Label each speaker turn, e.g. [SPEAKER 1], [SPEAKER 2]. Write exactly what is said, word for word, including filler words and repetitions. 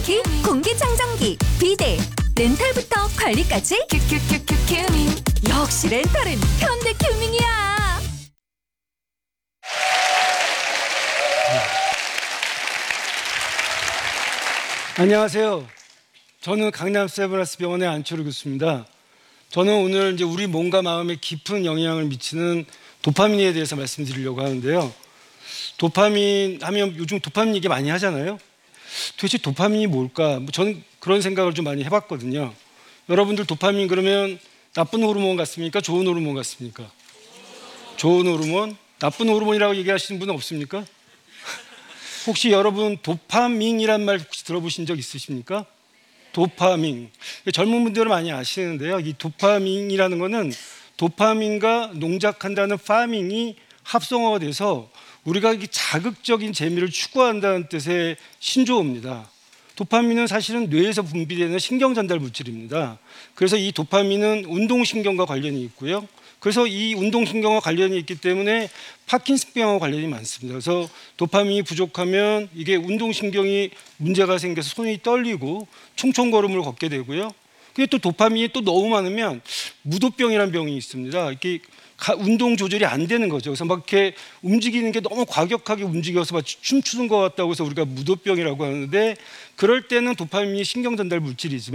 [SPEAKER 1] 기, 공기청정기, 비데, 렌탈부터 관리까지 큐큐큐큐 큐밍. 역시 렌탈은 현대 큐밍이야.
[SPEAKER 2] 안녕하세요. 저는 강남 세브란스 병원의 안철우 교수입니다. 저는 오늘 이제 우리 몸과 마음에 깊은 영향을 미치는 도파민에 대해서 말씀드리려고 하는데요. 도파민 하면 요즘 도파민 얘기 많이 하잖아요. 도대체 도파민이 뭘까? 뭐 저는 그런 생각을 좀 많이 해봤거든요. 여러분들 도파민 그러면 나쁜 호르몬 같습니까? 좋은 호르몬 같습니까? 좋은 호르몬? 나쁜 호르몬이라고 얘기하시는 분은 없습니까? 혹시 여러분 도파민이란 말 혹시 들어보신 적 있으십니까? 도파민. 젊은 분들은 많이 아시는데요. 이 도파민이라는 거는 도파민과 농작한다는 파밍이 합성어가 돼서 우리가 이 자극적인 재미를 추구한다는 뜻의 신조어입니다. 도파민은 사실은 뇌에서 분비되는 신경 전달 물질입니다. 그래서 이 도파민은 운동신경과 관련이 있고요. 그래서 이 운동신경과 관련이 있기 때문에 파킨슨병과 관련이 많습니다. 그래서 도파민이 부족하면 이게 운동신경이 문제가 생겨서 손이 떨리고 총총걸음을 걷게 되고요. 근데 또 도파민이 또 너무 많으면 무도병이라는 병이 있습니다. 이게 운동 조절이 안 되는 거죠. 그래서 막 이렇게 움직이는 게 너무 과격하게 움직여서 막 춤추는 것 같다고 해서 우리가 무도병이라고 하는데, 그럴 때는 도파민이 신경 전달 물질이지만